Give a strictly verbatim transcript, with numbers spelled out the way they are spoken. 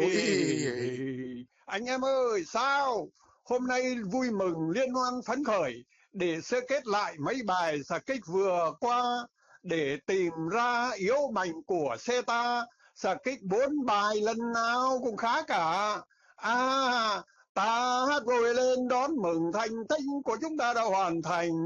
Anh em ơi, sao? Hôm nay vui mừng liên hoan phấn khởi để sơ kết lại mấy bài xạ kích vừa qua để tìm ra yếu mạnh của xê ta. Xạ kích bốn bài lần nào cũng khá cả. À, ta hát vội lên đón mừng thành tích của chúng ta đã hoàn thành.